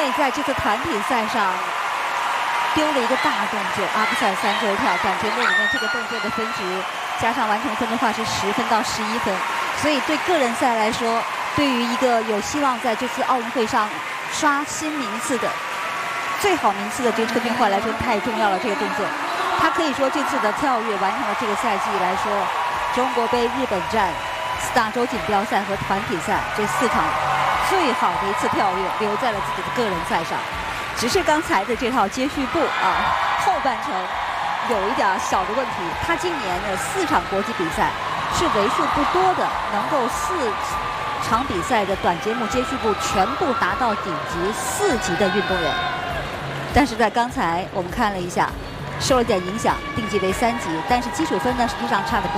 为在这次团体赛上丢了一个大动作，阿布赛三周跳，短节目里面这个动作的分值加上完成分的话是10分到11分，所以对个人赛来说，对于一个有希望在这次奥运会上刷新名次的最好名次的这个车俊焕来说太重要了。这个动作，他可以说这次的跳跃完成了这个赛季来说，中国杯、日本站、4大洲锦标赛和团体赛这4场最好的一次跳跃留在了自己的个人赛上。只是刚才的这套接续步啊，后半程有一点小的问题。他今年的4场国际比赛是为数不多的能够4场比赛的短节目接续步全部达到顶级4级的运动员。但是在刚才我们看了一下，受了点影响，定级为3级，但是基础分呢实际上差的不